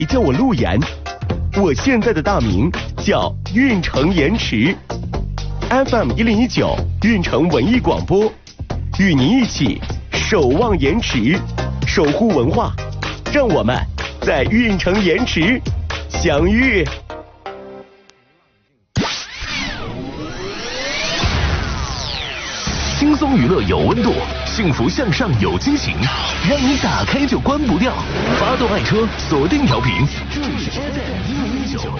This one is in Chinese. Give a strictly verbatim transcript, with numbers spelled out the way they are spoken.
叫我陆岩，我现在的大名叫运城延迟 ，F M 一零一九运城文艺广播，与您一起守望延迟，守护文化，让我们在运城延迟相遇。 轻松娱乐有温度，幸福向上有激情，让你打开就关不掉。发动爱车，锁定调频，这里是 F M 一零一九。